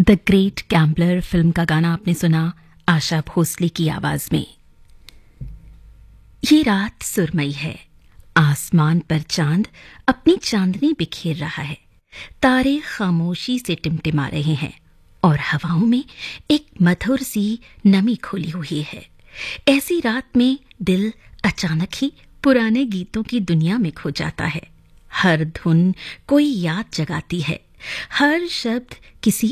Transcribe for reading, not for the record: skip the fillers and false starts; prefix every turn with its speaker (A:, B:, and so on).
A: The great gambler film का गाना आपने सुना आशा भोसले की आवाज में। ये रात सुरमई है, आसमान पर चांद अपनी चांदनी बिखेर रहा है, तारे खामोशी से टिमटिमा रहे हैं और हवाओं में एक मधुर सी नमी खोली हुई है। ऐसी रात में दिल अचानक ही पुराने गीतों की दुनिया में खो जाता है। हर धुन कोई याद जगाती है, हर शब्द किसी